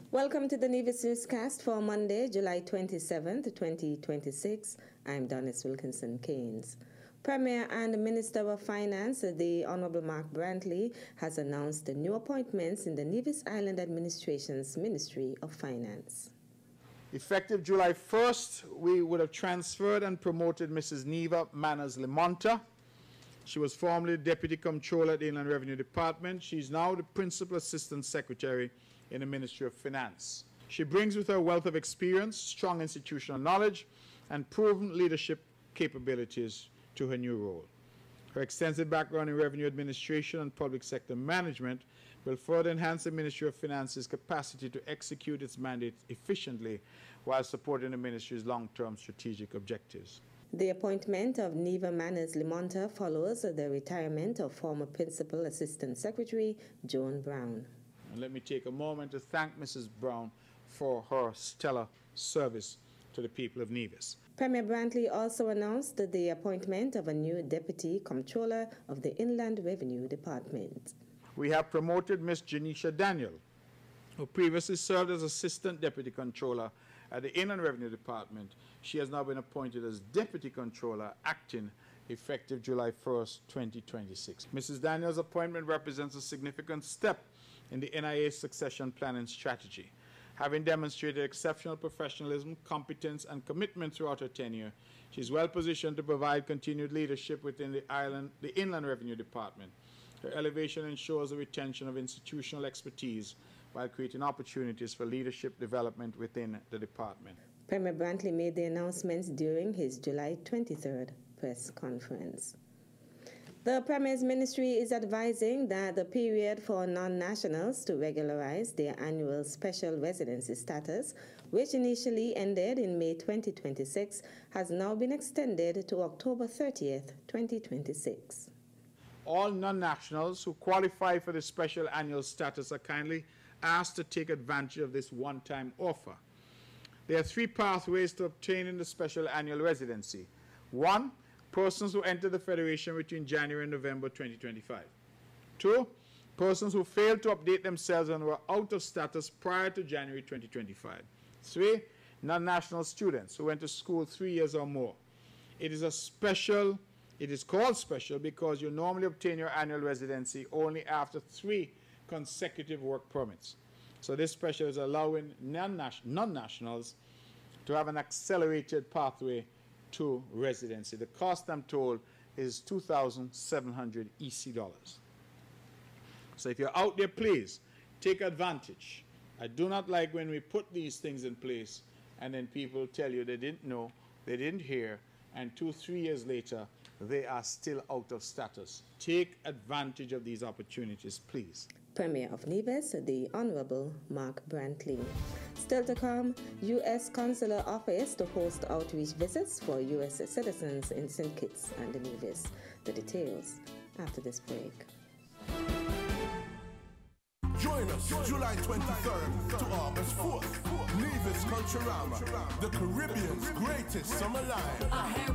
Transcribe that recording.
Welcome to the Nevis Newscast for Monday, July 27th, 2026. I'm Donis Wilkinson Keynes. Premier and Minister of Finance, the Honorable Mark Brantley, has announced the new appointments in the Nevis Island Administration's Ministry of Finance. Effective July 1st, we would have transferred and promoted Mrs. Neva Manners Limonta. She was formerly Deputy Comptroller at the Inland Revenue Department. She's now the Principal Assistant Secretary in the Ministry of Finance. She brings with her a wealth of experience, strong institutional knowledge, and proven leadership capabilities to her new role. Her extensive background in revenue administration and public sector management will further enhance the Ministry of Finance's capacity to execute its mandate efficiently while supporting the Ministry's long-term strategic objectives. The appointment of Neva Manners Limonta follows the retirement of former Principal Assistant Secretary Joan Brown. And let me take a moment to thank Mrs. Brown for her stellar service to the people of Nevis. Premier Brantley also announced the appointment of a new Deputy Comptroller of the Inland Revenue Department. We have promoted Ms. Janisha Daniel, who previously served as Assistant Deputy Comptroller at the Inland Revenue Department. She has now been appointed as Deputy Comptroller, acting effective July 1st, 2026. Mrs. Daniel's appointment represents a significant step in the NIA's succession planning strategy. Having demonstrated exceptional professionalism, competence, and commitment throughout her tenure, she is well positioned to provide continued leadership within the Inland Revenue Department. Her elevation ensures the retention of institutional expertise while creating opportunities for leadership development within the department. Premier Brantley made the announcements during his July 23rd press conference. The Premier's ministry is advising that the period for non-nationals to regularize their annual special residency status, which initially ended in May 2026, has now been extended to October 30th, 2026. All non-nationals who qualify for the special annual status are kindly asked to take advantage of this one-time offer. There are three pathways to obtaining the special annual residency. 1. Persons who enter the Federation between January and November 2025. 2. Persons who failed to update themselves and were out of status prior to January 2025. 3. Non-national students who went to school 3 years or more. It is called special because you normally obtain your annual residency only after 3 consecutive work permits. So this special is allowing non-nationals to have an accelerated pathway to residency. The cost, I'm told, is $2,700 EC dollars. So if you're out there, please take advantage. I do not like when we put these things in place and then people tell you they didn't know, they didn't hear, and 2-3 years later, they are still out of status. Take advantage of these opportunities, please. Premier of Nevis, the Honorable Mark Brantley. Still to come, U.S. Consular Office to host outreach visits for U.S. citizens in St. Kitts and Nevis. The details after this break. Join us July 23rd to August 4th. Nevis Culturama, the Caribbean's greatest summer live.